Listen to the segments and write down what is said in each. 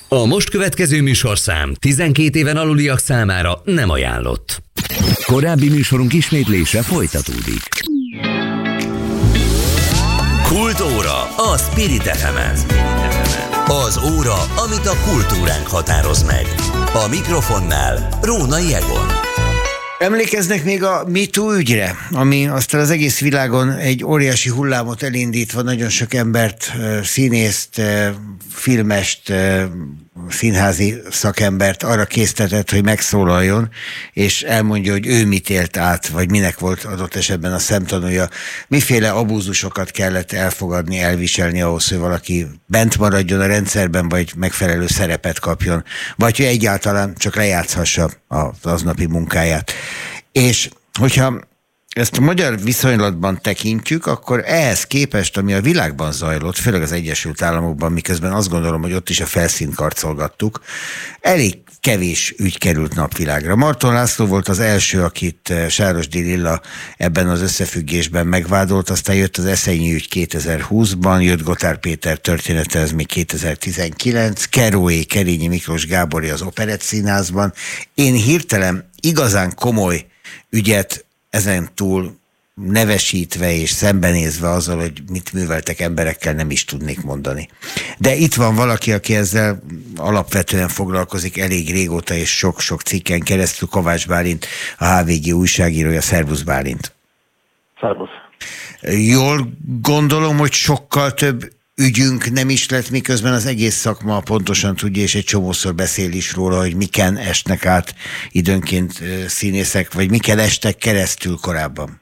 A most következő műsorszám 12 éven aluliak számára nem ajánlott. Korábbi műsorunk ismétlése folytatódik. Kultúra a Spirit FM-en. Az óra, amit a kultúránk határoz meg. A mikrofonnál Rónai Egon. Emlékeznek még a MeToo ügyre, ami aztán az egész világon egy óriási hullámot elindítva nagyon sok embert, színészt, filmest, színházi szakembert arra késztetett, hogy megszólaljon, és elmondja, hogy ő mit élt át, vagy minek volt adott esetben a szemtanúja, miféle abúzusokat kellett elfogadni, elviselni ahhoz, hogy valaki bent maradjon a rendszerben, vagy megfelelő szerepet kapjon, vagy hogy egyáltalán csak lejátszhassa az aznapi munkáját. És hogyha ezt a magyar viszonylatban tekintjük, akkor ehhez képest, ami a világban zajlott, főleg az Egyesült Államokban, miközben azt gondolom, hogy ott is a felszínt karcolgattuk, elég kevés ügy került napvilágra. Marton László volt az első, akit Sárosdi Lilla ebben az összefüggésben megvádolt, aztán jött az Eszenyi ügy 2020-ban, jött Gotár Péter története, ez még 2019, Keróé, Kerényi Miklós Gábori az Operett Színházban. Én hirtelen igazán komoly ügyet ezen túl nevesítve és szembenézve azzal, hogy mit műveltek emberekkel, nem is tudnék mondani. De itt van valaki, aki ezzel alapvetően foglalkozik elég régóta, és sok-sok cikken keresztül, Kovács Bálint, a HVG újságírója. Szervusz, Bálint! Szervusz! Jól gondolom, hogy sokkal több ügyünk nem is lett, miközben az egész szakma pontosan tudja, és egy csomószor beszél is róla, hogy miken esnek át időnként színészek, vagy miken estek keresztül korábban.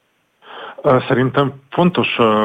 Szerintem fontos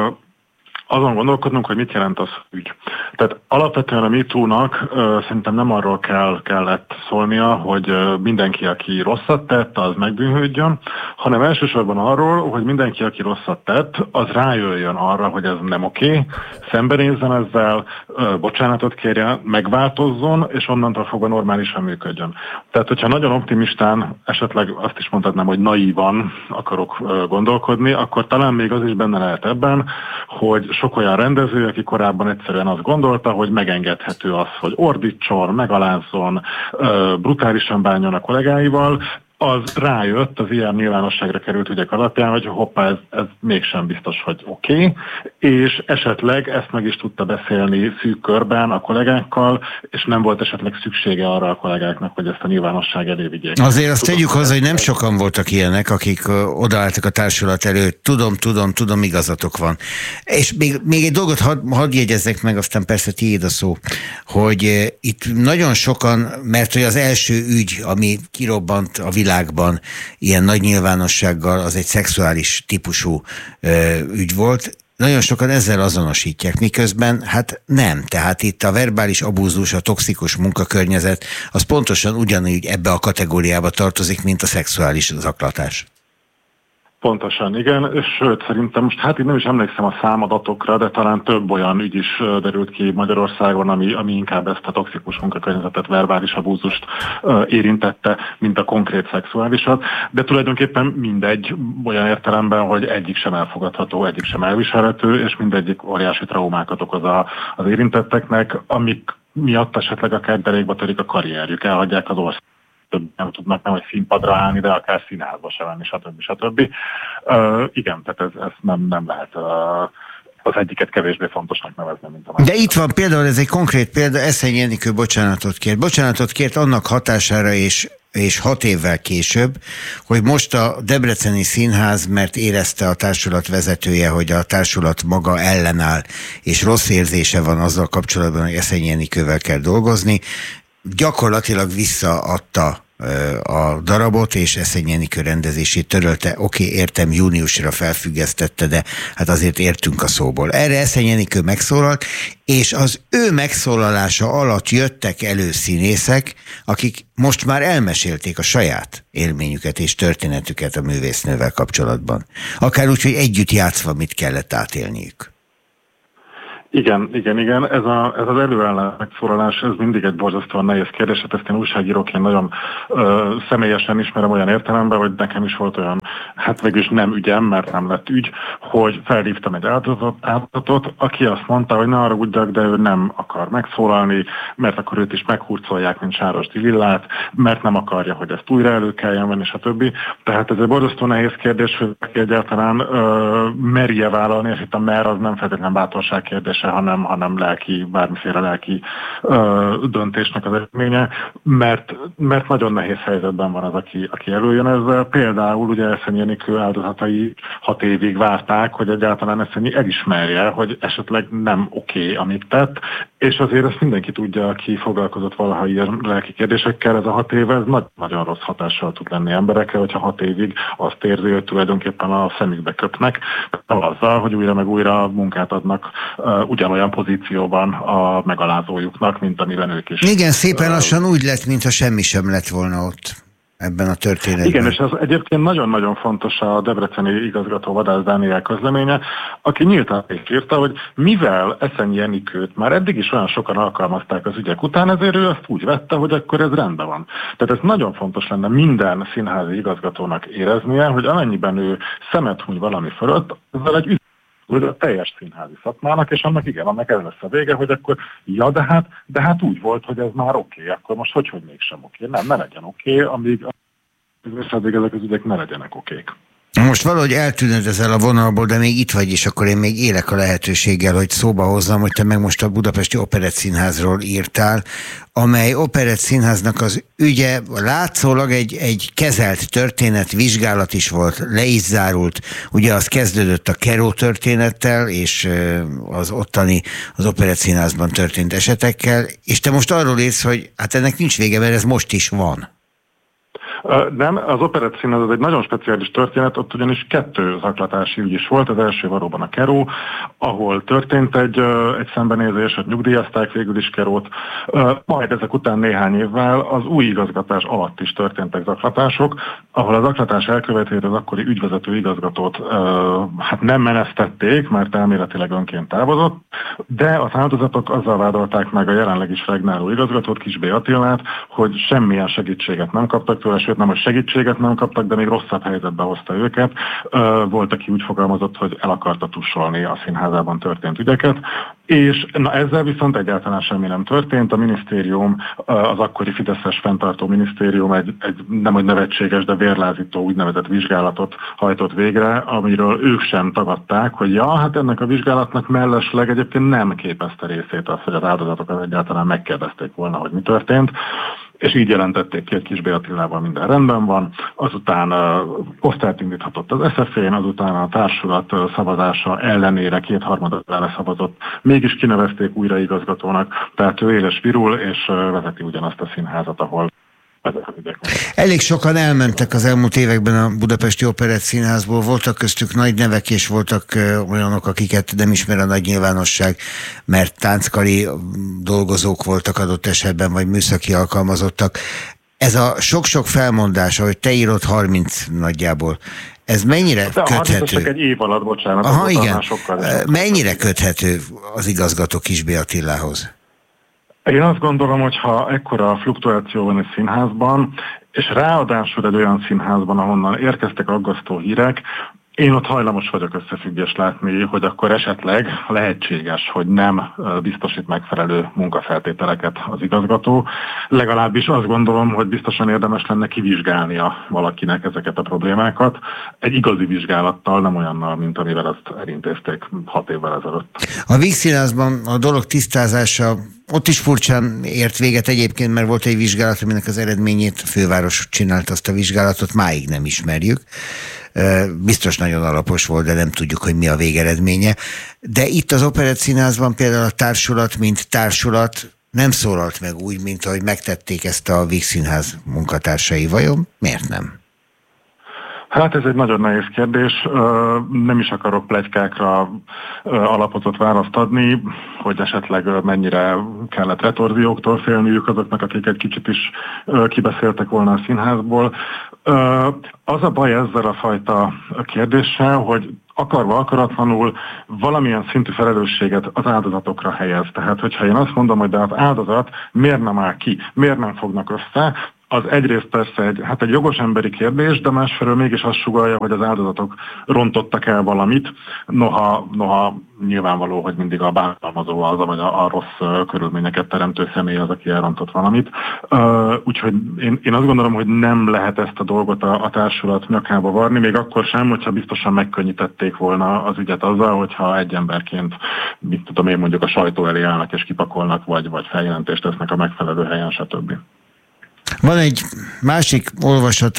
azon gondolkodnunk, hogy mit jelent az ügy. Tehát alapvetően a MeToo-nak szerintem nem arról kellett szólnia, hogy mindenki, aki rosszat tett, az megbűnhődjön, hanem elsősorban arról, hogy mindenki, aki rosszat tett, az rájöjjön arra, hogy ez nem oké, szembenézzen ezzel, bocsánatot kérjen, megváltozzon, és onnantól fogva normálisan működjön. Tehát, hogyha nagyon optimistán, esetleg azt is mondhatnám, hogy naívan akarok gondolkodni, akkor talán még az is benne lehet ebben, hogy sok olyan rendező, aki korábban egyszerűen azt gondolta, hogy megengedhető az, hogy ordítson, megalázzon, brutálisan bánjon a kollégáival, az rájött az ilyen nyilvánosságra került ügyek alapján, hogy hoppá, ez mégsem biztos, hogy oké, és esetleg ezt meg is tudta beszélni szűk körben a kollégákkal, és nem volt esetleg szüksége arra a kollégáknak, hogy ezt a nyilvánosság elé vigyék. Azért azt tegyük hozzá, hogy nem sokan voltak ilyenek, akik odaálltak a társulat előtt. Tudom, igazatok van. És még egy dolgot hadd jegyezzek meg, aztán persze tiéd a szó, hogy itt nagyon sokan, mert hogy az első ügy, ami kirobbant a világban ilyen nagy nyilvánossággal, az egy szexuális típusú ügy volt. Nagyon sokan ezzel azonosítják, miközben hát nem. Tehát itt a verbális abúzus, a toxikus munkakörnyezet, az pontosan ugyanúgy ebbe a kategóriába tartozik, mint a szexuális zaklatás. Pontosan, igen, és sőt, szerintem most így nem is emlékszem a számadatokra, de talán több olyan ügy is derült ki Magyarországon, ami inkább ezt a toxikus munkakörnyezetet, verbális abúzust érintette, mint a konkrét szexuálisat, de tulajdonképpen mindegy olyan értelemben, hogy egyik sem elfogadható, egyik sem elviselhető, és mindegyik óriási traumákat okoz az érintetteknek, amik miatt esetleg akár derékba törik a karrierjük, elhagyják az országot. Nem tudnak nem, hogy színpadra állni, de akár színházba se venni, stb. Igen, tehát ez nem lehet az egyiket kevésbé fontosnak nevezni, mint a másik. De itt van például, ez egy konkrét példa, Eszenyi Enikő bocsánatot kért. Bocsánatot kért annak hatására és 6 évvel később, hogy most a Debreceni Színház, mert érezte a társulat vezetője, hogy a társulat maga ellenáll, és rossz érzése van azzal kapcsolatban, hogy Eszenyi Enikővel kell dolgozni, gyakorlatilag visszaadta a darabot, és Eszenyi Enikő rendezését törölte. Oké, értem, júniusra felfüggesztette, de hát azért értünk a szóból. Erre Eszenyi Enikő megszólalt, és az ő megszólalása alatt jöttek elő színészek, akik most már elmesélték a saját élményüket és történetüket a művésznővel kapcsolatban. Akár úgy, hogy együtt játszva mit kellett átélniük. Igen. Ez az előállás megszólalás, ez mindig egy borzasztóan nehéz kérdés. Hát ezt én újságíróként nagyon személyesen ismerem olyan értelemben, hogy nekem is volt olyan, hát végülis nem ügyem, mert nem lett ügy, hogy felhívtam egy áldozatot, aki azt mondta, hogy ne haragudjak, de ő nem akar megszólalni, mert akkor őt is meghurcolják, mint Sárosdi Lillát, mert nem akarja, hogy ezt újra elő kelljen venni, stb. Tehát ez egy borzasztó nehéz kérdés, hogy aki egyáltalán merje vállalni, és itt a mer az nem feltétlenül bátorság kérdése, hanem bármiféle lelki döntésnek az eredménye, mert nagyon nehéz helyzetben van az, aki előjön ezzel. Például ugye Eszenyi Enikő áldozatai 6 évig várták, hogy egyáltalán Eszenyi elismerje, hogy esetleg nem oké, amit tett, és azért ezt mindenki tudja, aki foglalkozott valaha ilyen lelki kérdésekkel, ez a 6 év, ez nagyon rossz hatással tud lenni emberekre, hogyha 6 évig azt érzi, hogy tulajdonképpen a szemükbe köpnek, azzal, hogy újra meg újra munkát adnak ugyanolyan pozícióban a megalázójuknak, mint amiben ők is. Igen, szépen lassan úgy lett, mintha semmi sem lett volna ott ebben a történetben. Igen, és ez egyébként nagyon-nagyon fontos a debreceni igazgató Vadász Dániel közleménye, aki nyíltan írta, hogy mivel Eszenyi Enikőt már eddig is olyan sokan alkalmazták az ügyek után, ezért ő azt úgy vette, hogy akkor ez rendben van. Tehát ez nagyon fontos lenne minden színházi igazgatónak éreznie, hogy amennyiben ő szemet huny valami fölött, ezzel egy a teljes színházi szakmának, és annak ez lesz a vége, hogy akkor de hát úgy volt, hogy ez már oké, akkor most hogy mégsem oké. Nem, ne legyen oké, amíg ezek az ügyek ne legyenek okék. Most valahogy eltűnöd ezzel a vonalból, de még itt vagy, és akkor én még élek a lehetőséggel, hogy szóba hozzam, hogy te meg most a Budapesti Operettszínházról írtál, amely Operettszínháznak az ügye látszólag egy kezelt történet, vizsgálat is volt, le is zárult. Ugye az kezdődött a Keró történettel, és az ottani, az Operettszínházban történt esetekkel, és te most arról írsz, hogy hát ennek nincs vége, mert ez most is van. Nem, az Operettszínház az egy nagyon speciális történet, ott ugyanis 2 zaklatási ügy is volt, az első valóban a Keró, ahol történt egy szembenézés, hogy nyugdíjazták végül is Kerót, majd ezek után néhány évvel az új igazgatás alatt is történtek zaklatások, ahol a zaklatás elkövetőjét, az akkori ügyvezető igazgatót hát nem menesztették, mert elméletileg önként távozott, de az áldozatok azzal vádolták meg a jelenleg is regnáló igazgatót, Kis B. Attilát, hogy semmilyen segítséget nem kaptak tőle, sőt nem, hogy segítséget nem kaptak, de még rosszabb helyzetbe hozta őket. Volt, aki úgy fogalmazott, hogy el akarta tussolni a színházában történt ügyeket, és ezzel viszont egyáltalán semmi nem történt. A minisztérium, az akkori fideszes fenntartó minisztérium egy nemhogy nevetséges, de vérlázító úgynevezett vizsgálatot hajtott végre, amiről ők sem tagadták, hogy hát ennek a vizsgálatnak mellesleg egyébként nem képezte részét az, hogy az áldozatokat egyáltalán megkérdezték volna, hogy mi történt. És így jelentették ki, hogy Kis B. Attilával minden rendben van, azután osztályt indíthatott az SZF-én, azután a társulat szavazása ellenére 2/3 ellene szavazott, mégis kinevezték újra igazgatónak, tehát ő éles virul, és vezeti ugyanazt a színházat, ahol elég sokan elmentek az elmúlt években a Budapesti Operettszínházból, voltak köztük nagy nevek, és voltak olyanok, akiket nem ismer a nagy nyilvánosság, mert tánckari dolgozók voltak adott esetben, vagy műszaki alkalmazottak. Ez a sok-sok felmondás, ahogy te írod 30 nagyjából, ez mennyire köthető? Csak egy év alatt, bocsánat. Aha, igen. Mennyire köthető az igazgató Kis B. Attilához? Én azt gondolom, hogy ha ekkora fluktuáció van egy színházban, és ráadásul egy olyan színházban, ahonnan érkeztek aggasztó hírek, én ott hajlamos vagyok összefüggést látni, hogy akkor esetleg lehetséges, hogy nem biztosít megfelelő munkafeltételeket az igazgató. Legalábbis azt gondolom, hogy biztosan érdemes lenne kivizsgálnia valakinek ezeket a problémákat. Egy igazi vizsgálattal, nem olyannal, mint amivel azt elintézték 6 évvel ezelőtt. A Víg Színházban a dolog tisztázása ott is furcsán ért véget egyébként, mert volt egy vizsgálat, aminek az eredményét a főváros csinált, azt a vizsgálatot máig nem ismerjük. Biztos nagyon alapos volt, de nem tudjuk, hogy mi a végeredménye. De itt az Operettszínházban például a társulat, mint társulat nem szólalt meg úgy, mint ahogy megtették ezt a Víg Színház munkatársai. Vajon miért nem? Hát ez egy nagyon nehéz kérdés. Nem is akarok pletykákra alapozott választ adni, hogy esetleg mennyire kellett retorzióktól félniük azoknak, akik egy kicsit is kibeszéltek volna a színházból. Az a baj ezzel a fajta kérdéssel, hogy akarva, akaratlanul valamilyen szintű felelősséget az áldozatokra helyez. Tehát, hogyha én azt mondom, hogy de az áldozat miért nem áll ki, miért nem fognak össze, az egyrészt persze egy jogos emberi kérdés, de másfelől mégis azt sugallja, hogy az áldozatok rontottak el valamit, noha nyilvánvaló, hogy mindig a bántalmazó az, vagy a rossz körülményeket teremtő személy az, aki elrontott valamit. Úgyhogy én azt gondolom, hogy nem lehet ezt a dolgot a társulat nyakába varni, még akkor sem, hogyha biztosan megkönnyítették volna az ügyet azzal, hogyha egy emberként, mit tudom én, mondjuk a sajtó elé állnak és kipakolnak, vagy feljelentést tesznek a megfelelő helyen, stb. Van egy másik olvasata,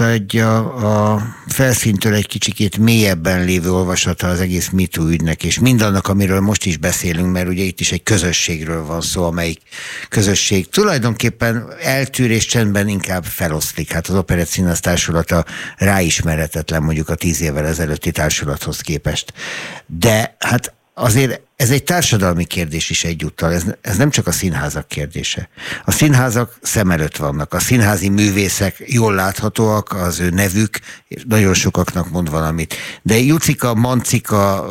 a felszíntől egy kicsikét mélyebben lévő olvasata az egész MeToo ügynek, és mindannak, amiről most is beszélünk, mert ugye itt is egy közösségről van szó, amelyik közösség tulajdonképpen eltűr és csendben inkább feloszlik. Hát az Operett Színház társulata ráismeretetlen mondjuk a 10 évvel ezelőtti társulathoz képest. De hát azért ez egy társadalmi kérdés is egyúttal, ez nem csak a színházak kérdése. A színházak szem előtt vannak, a színházi művészek jól láthatóak, az ő nevük, és nagyon sokaknak mond valamit. De Jucika, Mancika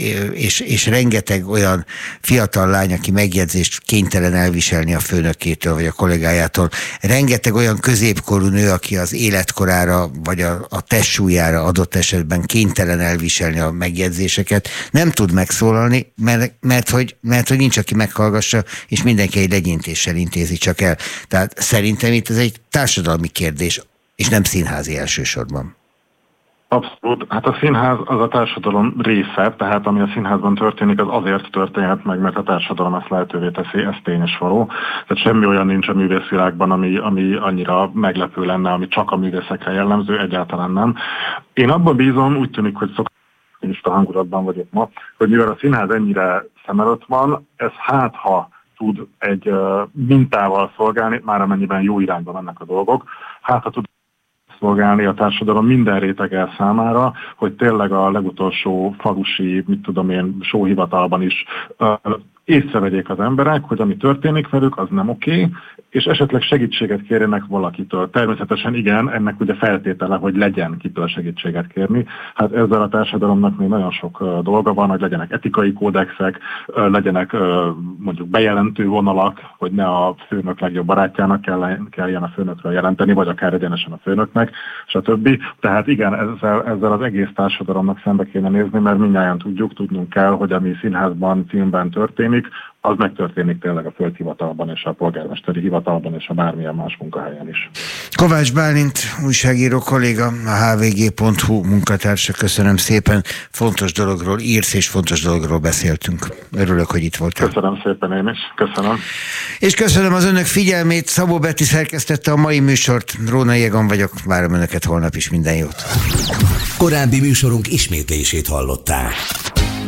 és rengeteg olyan fiatal lány, aki megjegyzést kénytelen elviselni a főnökétől vagy a kollégájától, rengeteg olyan középkorú nő, aki az életkorára vagy a testsúlyára adott esetben kénytelen elviselni a megjegyzéseket, nem tud megszólalni, mert hogy nincs, aki meghallgassa, és mindenki egy legyintéssel intézi csak el. Tehát szerintem itt ez egy társadalmi kérdés, és nem színházi elsősorban. Abszolút. Hát a színház az a társadalom része, tehát ami a színházban történik, az azért történhet meg, mert a társadalom ezt lehetővé teszi, ez tény és való. Tehát semmi olyan nincs a művészvilágban, ami annyira meglepő lenne, ami csak a művészekre jellemző, egyáltalán nem. Én abban bízom, úgy tűnik, hogy én is a hangulatban vagyok ma, hogy mivel a színház ennyire szem előtt van, ez ha tud egy mintával szolgálni, már amennyiben jó irányba mennek a dolgok, ha tud szolgálni a társadalom minden rétege számára, hogy tényleg a legutolsó falusi, sóhivatalban is észrevegyék az emberek, hogy ami történik velük, az nem oké, és esetleg segítséget kérjenek valakitől. Természetesen igen, ennek ugye feltétele, hogy legyen kitől segítséget kérni. Hát ezzel a társadalomnak még nagyon sok dolga van, hogy legyenek etikai kódexek, legyenek mondjuk bejelentő vonalak, hogy ne a főnök legjobb barátjának kelljen a főnökről jelenteni, vagy akár egyenesen a főnöknek, stb. Tehát igen, ezzel az egész társadalomnak szembe kéne nézni, mert mindnyájan tudnunk kell, hogy ami színházban, filmben történik, az megtörténik tényleg a földhivatalban és a polgármesteri hivatalban és a bármilyen más munkahelyen is. Kovács Bálint, újságíró kolléga, a hvg.hu munkatársa, köszönöm szépen. Fontos dologról írsz, és fontos dologról beszéltünk. Örülök, hogy itt voltál. Köszönöm szépen én is. Köszönöm. És köszönöm az önök figyelmét. Szabó Betti szerkesztette a mai műsort. Rónai Egon vagyok. Várom önöket holnap is. Minden jót. Korábbi műsorunk ismétlését hallották.